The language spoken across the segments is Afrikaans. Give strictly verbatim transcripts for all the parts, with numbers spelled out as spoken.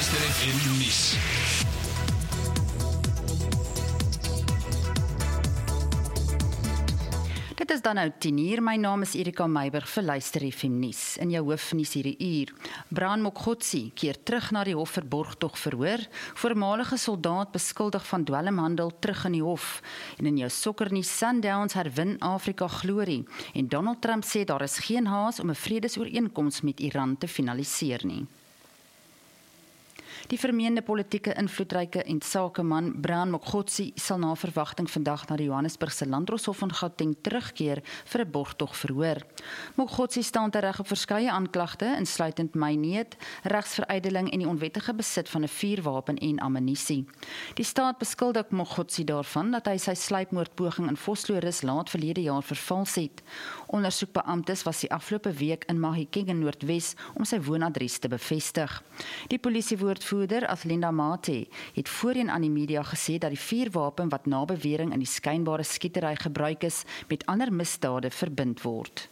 Luister F M nuus. Dit is dan nou tien uur, my naam is Erika Meiberg vir Luister F M nuus. In jou hoofnuus hierdie uur. Brian Mokgotsi keer terug na die hof vir borgtog verhoor. Voormalige soldaat beskuldig van dwelmhandel terug in die hof. En in jou sokkernuus, Sundowns herwin Afrika glorie. En Donald Trump sê daar is geen haas om 'n vredesooreenkoms met Iran te finaliseer nie. Die vermeende politieke invloedryke en sakeman Brian Mokgotsi sal na verwagting vandag na die Johannesburgse Landdroshof in Gauteng terugkeer vir 'n borgtog verhoor. Mokgotsi staan tereg op verskeie aanklagte, insluitend myneet, regsverydeling en die onwettige besit van 'n vuurwapen en ammunisie. Die staat beskuldig Mokgotsi daarvan dat hy sy sluipmoordpoging in Vosloorus laat verlede jaar vervals het. Ondersoekbeamptes was die afgelope week in Mahikeng Noordwes om sy woonadres te bevestig. Die polisiewoordvoerder Athlinda Mate het voorheen aan die media gesê dat die vuurwapen wat na bewering in die skynbare skietery gebruik is, met ander misdade verbind word.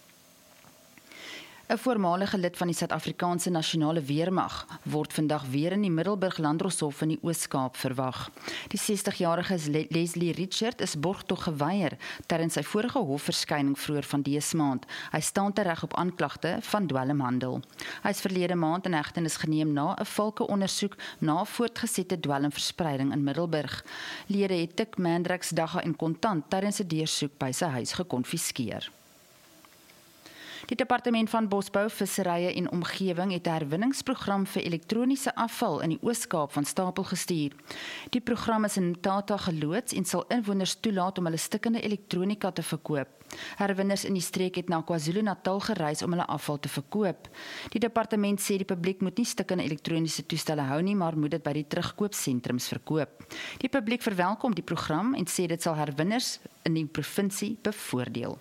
'n Voormalige lid van die Suid-Afrikaanse Nasionale Weermag word vandag weer in die Middelburg Landdroshof in die Oos-Kaap verwag. Die sestigjarige Leslie Richard is borgtog geweier tydens sy vorige hofverskyning vroeër van dese maand. Hy staan tereg op aanklagte van dwelmhandel. Hy is verlede maand in hegtenis geneem na 'n valke-ondersoek na voortgesette dwelmverspreiding in Middelburg. Lede het tik, mandrakes, dagga en kontant tydens 'n deursoek by sy huis gekonfiskeer. Die Departement van Bosbou, Visserye en Omgewing het 'n herwinningsprogram vir elektroniese afval in die Oos-Kaap van stapel gestuur. Die program is in Tata geloods en sal inwoners toelaat om hulle stikkende elektronika te verkoop. Herwinners in die streek het na KwaZulu-Natal gereis om hulle afval te verkoop. Die departement sê die publiek moet nie stikkende elektroniese toestelle hou nie, maar moet dit by die terugkoopsentrums verkoop. Die publiek verwelkom die program en sê dit sal herwinners in die provinsie bevoordeel.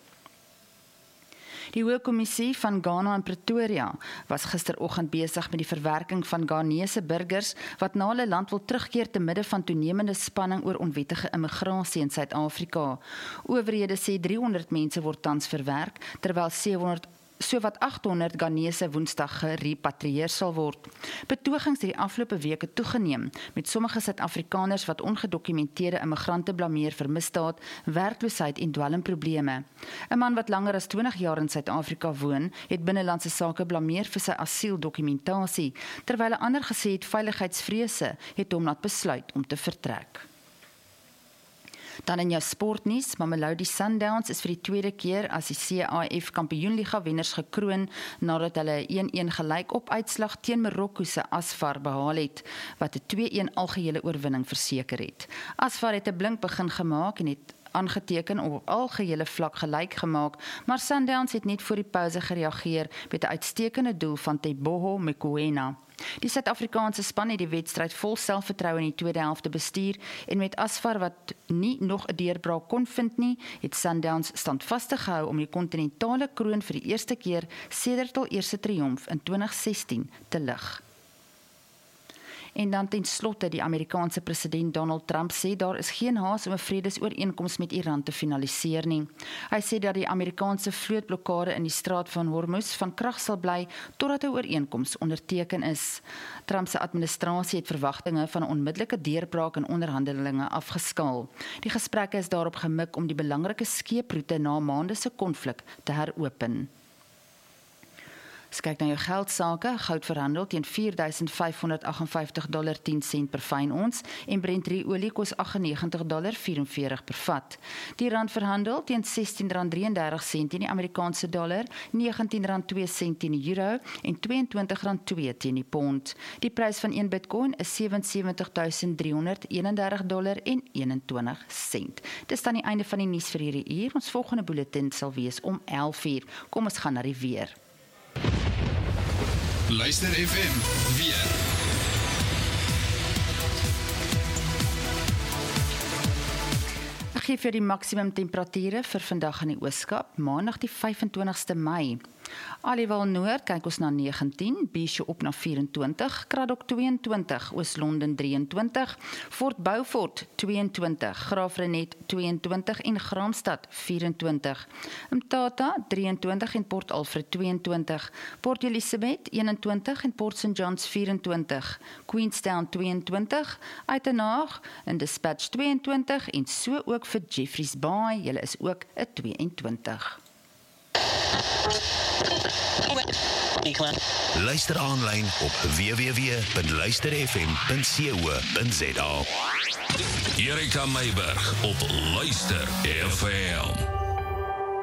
Die Hoogkommissie van Ghana in Pretoria was gisteroggend besig met die verwerking van Ghanese burgers wat na hulle land wil terugkeer te midde van toenemende spanning oor onwettige immigrasie in Suid-Afrika. Owerhede sê driehonderd mense word tans verwerk, terwyl sewehonderd so wat agthonderd Ghanese Woensdag gerepatrieer sal word. Betogings het die afgelope weke toegeneem, met sommige Suid-Afrikaners wat ongedokumenteerde immigrante blameer vir misdaad, werkloosheid en dwelmprobleme. 'n Man wat langer as twintig jaar in Suid-Afrika woon, het binnelandse sake blameer vir sy asieldokumentasie, terwyl 'n ander gesê het veiligheidsvrese het hom laat besluit om te vertrek. Dan in jou sportnuus, Mamelodi Sundowns is vir die tweede keer as die C A F Kampioenliga wenners gekroon nadat hulle een-een gelyk op uitslag teen Marokko se Asfar behaal het, wat 'n twee-een algehele oorwinning verseker het. Asfar het 'n blink begin gemaak en het aangeteken op algehele vlak gelyk gemaak, maar Sundowns het net voor die pouse gereageer met 'n uitstekende doel van Teboho Mokoena. Die Suid-Afrikaanse span het die wedstryd vol selfvertroue in die tweede helfte bestuur en met Asfar wat nie nog 'n deurbraak kon vind nie, het Sundowns standvastig gehou om die kontinentale kroon vir die eerste keer sedert hul eerste triomf in twintig sestien te lig. En dan ten slotte, die Amerikaanse president Donald Trump sê daar is geen haas om 'n vredesooreenkoms met Iran te finaliseer nie. Hy sê dat die Amerikaanse vlootblokkade in die straat van Hormuz van krag sal bly totdat 'n ooreenkoms onderteken is. Trump se administrasie het verwagtinge van 'n onmiddellike deurbraak in onderhandelinge afgeskaal. Die gesprekke is daarop gemik om die belangrike skeeproete na maande se konflik te heropen. As kyk na jou geldsake, goud verhandel teen vier duisend vyfhonderd agt en vyftig dollar tien sent per fyn ons en Brent olie kos agt en negentig dollar vierenveertig per vat. Die rand verhandel teen sestien rand drieëndertig sent teen die Amerikaanse dollar, negentien rand twee sent teen die euro en tweeëntwintig rand twee teen die pond. Die prys van een Bitcoin is sewensewentig duisend driehonderd eenendertig dollar en eenentwintig sent. Dis dan die einde van die nuus vir hierdie uur. Ons volgende bulletin sal wees om elf uur. Kom ons gaan na die weer. Luister F M, weer. Ek gee vir die maksimum temperature vir vandag in die Oos-Kaap, Maandag die vyfentwintigste Mei. Aliwal Noord kyk ons na negentien, Bisho op na vyf-en-twintig, Kraddock twee-en-twintig, Oos-London drie-en-twintig, Fort Beaufort twee-en-twintig, Graafrenet twee-en-twintig en Graamsstad vyf-en-twintig, Mthatha drie-en-twintig en Port Alfred twee-en-twintig, Port Elizabeth een-en-twintig en Port Saint Johns vyf-en-twintig, Queenstown twee-en-twintig, Uitenhage en Dispatch twee-en-twintig en so ook vir Jeffreys Bay, julle is ook 'n twee-en-twintig. Luister aanlyn op w w w punt luister f m punt co punt z a. Erika Meiberg op Luister F M.